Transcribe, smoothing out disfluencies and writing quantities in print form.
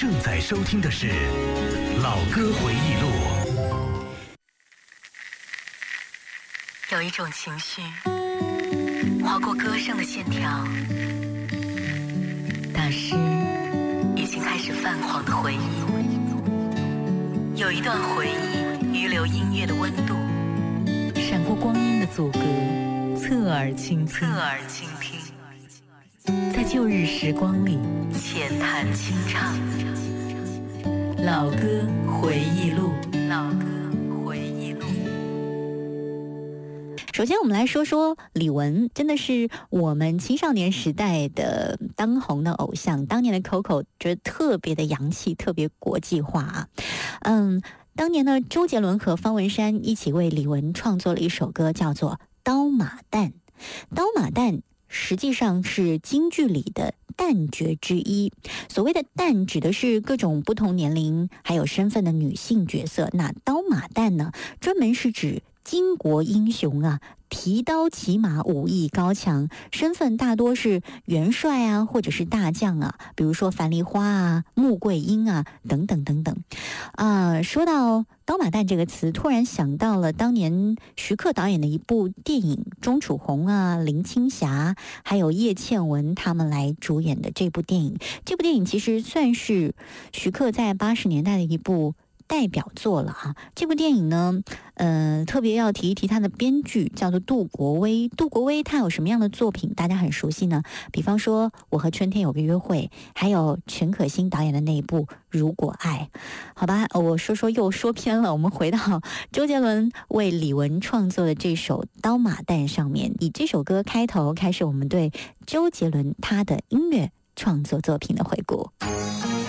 正在收听的是《老歌回忆录》。 有一种情绪划过歌声的线条，打湿已经开始泛黄的回忆。有一段回忆余留音乐的温度，闪过光阴的阻隔，侧耳倾听，在旧日时光里浅谈清唱。老歌回忆录，老歌回忆录。 首先我们来说说李玟，真的是我们青少年时代的当红的偶像。当年的 Coco 觉得特别的洋气，特别国际化啊。当年呢，周杰伦和方文山一起为李玟创作了一首歌，叫做《刀马旦》。刀马旦实际上是京剧里的旦角之一。所谓的旦指的是各种不同年龄还有身份的女性角色，那刀马旦呢，专门是指巾帼英雄啊，提刀骑马，武艺高强，身份大多是元帅啊，或者是大将啊，比如说樊梨花啊、穆桂英啊，等等等等。说到刀马旦这个词，突然想到了当年徐克导演的一部电影，钟楚红啊、林青霞还有叶倩文他们来主演的这部电影。这部电影其实算是徐克在80年代的一部代表作了啊。这部电影呢，特别要提一提他的编剧，叫做杜国威。杜国威他有什么样的作品大家很熟悉呢？比方说《我和春天有个约会》，还有陈可辛导演的那一部《如果爱》。好吧，我又说偏了，我们回到周杰伦为李玟创作的这首《刀马旦》上面，以这首歌开头开始我们对周杰伦他的音乐创作作品的回顾。